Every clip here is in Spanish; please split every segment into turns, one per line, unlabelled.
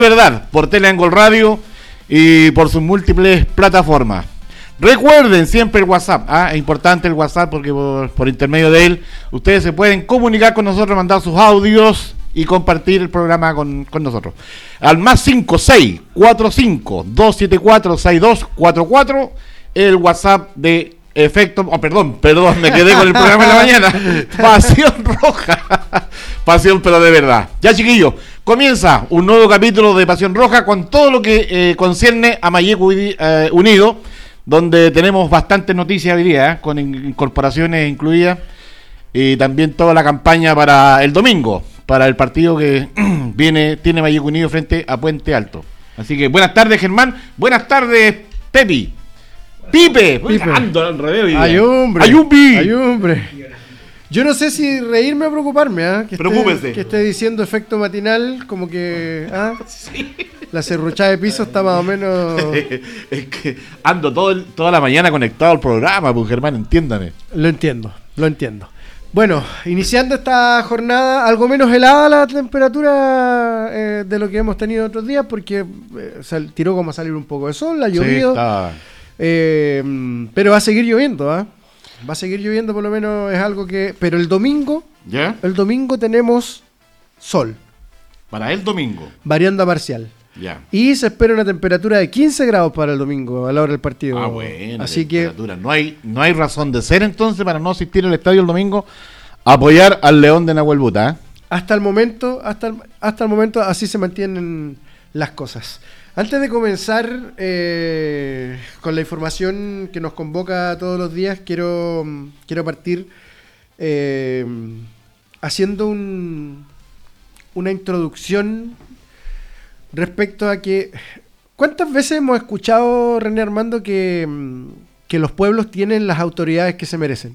verdad, por Teleangol Radio y por sus múltiples plataformas. Recuerden siempre el WhatsApp, es importante el WhatsApp porque por intermedio de él ustedes se pueden comunicar con nosotros, mandar sus audios y compartir el programa con nosotros. Al más 5645-274-6244, el WhatsApp de Efecto, perdón, me quedé con el programa de la mañana. Pasión Roja. Pasión, pero de verdad. Ya, chiquillos, comienza un nuevo capítulo de Pasión Roja con todo lo que concierne a Mayeco Unido, donde tenemos bastantes noticias hoy día, con incorporaciones incluidas, y también toda la campaña para el domingo, para el partido que tiene Mayeco Unido frente a Puente Alto. Así que buenas tardes, Germán. Buenas tardes, Pipe. Ando al revés.
Ay, hombre.
Ayumbi.
Yo no sé si reírme o preocuparme,
Preocúpese.
Que esté diciendo efecto matinal, como que
Sí.
La serruchada de piso está más o menos.
Es que ando toda la mañana conectado al programa, pues, Germán, entiéndame.
Lo entiendo. Bueno, iniciando esta jornada, algo menos helada la temperatura de lo que hemos tenido otros días, porque tiró como a salir un poco de sol, ha llovido. Pero va a seguir lloviendo, Va a seguir lloviendo, por lo menos es algo que. Pero el domingo.
¿Ya?
El domingo tenemos sol.
Para el domingo.
Variando a parcial.
Ya.
Y se espera una temperatura de 15 grados para el domingo, a la hora del partido.
Bueno.
Así que.
No hay razón de ser entonces para no asistir al estadio el domingo a apoyar al León de Nahuel Buta.
Hasta el momento así se mantienen las cosas. Antes de comenzar con la información que nos convoca todos los días, quiero partir haciendo una introducción respecto a que ¿cuántas veces hemos escuchado, René Armando, que los pueblos tienen las autoridades que se merecen?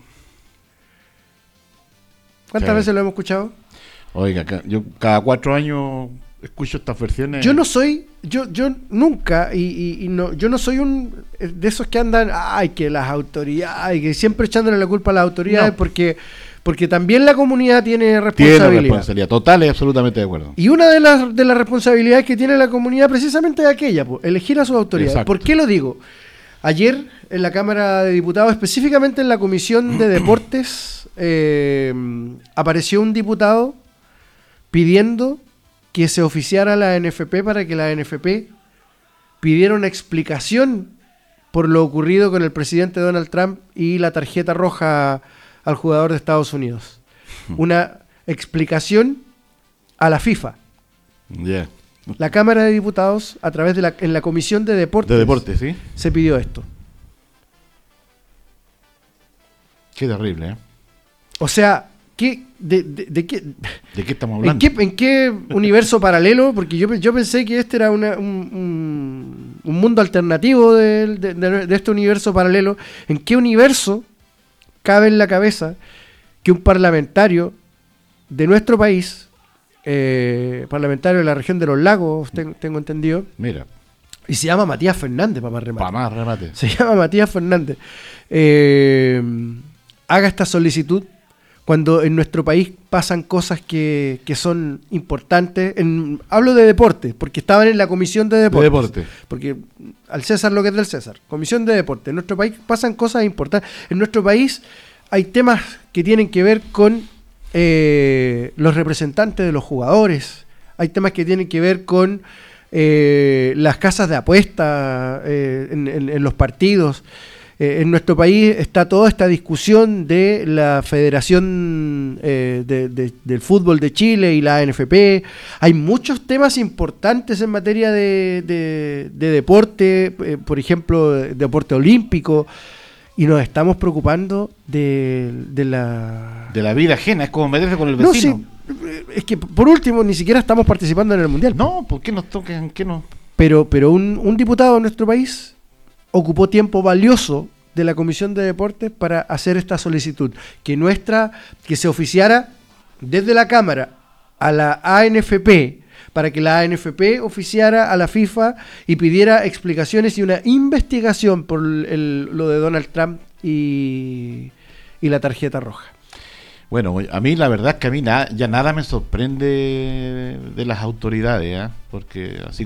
¿Cuántas veces lo hemos escuchado?
Oiga, yo cada 4 años escucho estas versiones.
Yo nunca, yo no soy un de esos que andan, que las autoridades, que siempre echándole la culpa a las autoridades, no. porque también la comunidad tiene responsabilidad.
Tiene responsabilidad, total y absolutamente de acuerdo.
Y una de las responsabilidades que tiene la comunidad precisamente es aquella, elegir a sus autoridades. Exacto. ¿Por qué lo digo? Ayer en la Cámara de Diputados, específicamente en la Comisión de Deportes, apareció un diputado pidiendo que se oficiara la NFP para que la NFP pidiera una explicación por lo ocurrido con el presidente Donald Trump y la tarjeta roja al jugador de Estados Unidos. Una explicación a la FIFA.
Yeah.
La Cámara de Diputados, a través de en la Comisión de Deportes,
¿sí?
Se pidió esto.
Qué terrible,
O sea, ¿de qué
estamos hablando?
¿En qué universo paralelo? Porque yo pensé que este era un mundo alternativo de este universo paralelo. ¿En qué universo cabe en la cabeza que un parlamentario de nuestro país, parlamentario de la región de los lagos, tengo entendido,
mira,
y se llama Matías Fernández, para más remate. Se llama Matías Fernández, haga esta solicitud cuando en nuestro país pasan cosas que son importantes? Hablo de deporte, porque estaban en la Comisión de Deportes. Porque al César lo que es del César. Comisión de Deportes. En nuestro país pasan cosas importantes. En nuestro país hay temas que tienen que ver con los representantes de los jugadores. Hay temas que tienen que ver con las casas de apuesta en los partidos. En nuestro país está toda esta discusión de la Federación del Fútbol de Chile y la ANFP. Hay muchos temas importantes en materia de deporte, por ejemplo, deporte olímpico, y nos estamos preocupando de la
vida ajena. Es como meterse con el vecino.
No, sí, es que por último ni siquiera estamos participando en el Mundial.
No, ¿por qué nos tocan? ¿Qué no?
Pero un diputado de nuestro país ocupó tiempo valioso de la Comisión de Deportes para hacer esta solicitud, que se oficiara desde la Cámara a la ANFP, para que la ANFP oficiara a la FIFA y pidiera explicaciones y una investigación por lo de Donald Trump y la tarjeta roja.
Bueno, a mí la verdad es que a mí ya nada me sorprende de las autoridades, porque así